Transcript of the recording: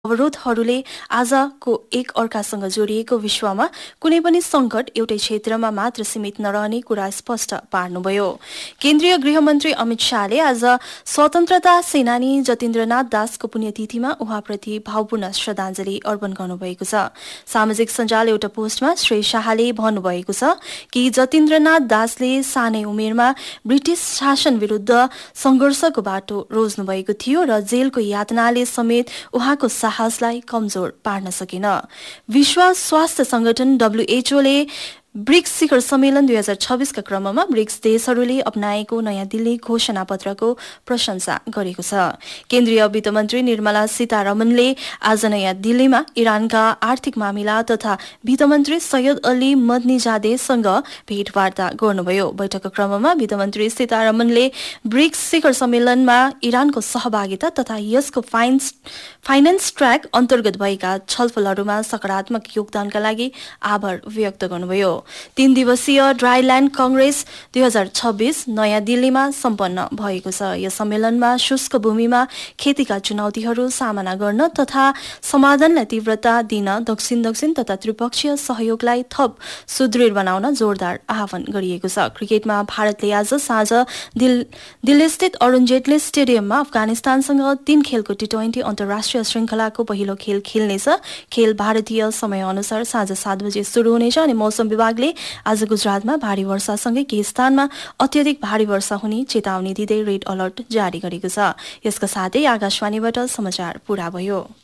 अवरोधहरूले आजको एक अर्कासँग जोडिएको विश्वमा कुनै पनि संकट एउटै क्षेत्रमा मात्र सीमित नरहने कुरा स्पष्ट पार्नुभयो। केन्द्रीय गृहमन्त्री अमित शाहले आज स्वतन्त्रता सेनानी जतिन्द्रनाथ दासको पुण्यतिथिमा उहाँप्रति भावपूर्ण श्रद्धाञ्जली अर्पण गर्नुभएको छ। सामाजिक सञ्जाल एउटा पोस्टमा श्री शाहले भन्नुभएको छ कि जतिन्द्रनाथ दासले सानै उमेरमा ब्रिटिश शासन विरुद्ध संघर्षको बाटो रोज्नुभएको थियो र जेलको यातनाले समेत उहाँको साहसलाई कमजोर पार्न सकेन। विश्व स्वास्थ्य संगठन WHO ले ब्रिक्स शिखर सम्मेलन 2026 का क्रममा ब्रिक्स देशहरूले अपनाएको नयाँ दिल्ली घोषणा पत्रको प्रशंसा गरेको छ। केन्द्रीय वित्त मन्त्री निर्मला सीतारमणले आज नयाँ दिल्लीमा इरानका आर्थिक मामिला तथा वित्त मन्त्री सैयद अली मदनीजादेसँग भेटवार्ता गर्नुभयो। बैठकको क्रममा वित्त मन्त्री सीतारमणले ब्रिक्स शिखर सम्मेलनमा इरानको सहभागिता तथा यसको फाइनेन्स ट्र्याक अन्तर्गत भएका छलफलहरूमा सकारात्मक योगदानका लागि आभार व्यक्त गर्नुभयो। 3 दिवसीय ड्राईल्याण्ड कंग्रेस 2026 नयाँ दिल्लीमा सम्पन्न भएको छ। यस सम्मेलनमा शुष्क भूमिमा खेतीका चुनौतीहरू सामना गर्न तथा समाधानलाई तीव्रता दिन दक्षिण तथा त्रिपक्षीय सहयोगलाई थप सुदृढ बनाउन जोरदार आह्वान गरिएको छ। क्रिकेटमा भारतले आज साँझ दिल्लीस्थित अरुण जेटली स्टेडियममा अफगानिस्तानसँग 3 खेलको T20 अन्तर्राष्ट्रिय श्रृंखलाको पहिलो खेल खेल्नेछ। खेल भारतीय समय अनुसार साँझ 7 बजे सुरु हुनेछ अनि मौसम विभागले आज गुजरातमा भारी वर्षासँगै केही स्थानमा अत्यधिक भारी वर्षा हुने चेतावनी दिँदै रेड अलर्ट जारी गरेको छ। यसका साथै आकाशवाणीबाट समाचार पूरा भयो।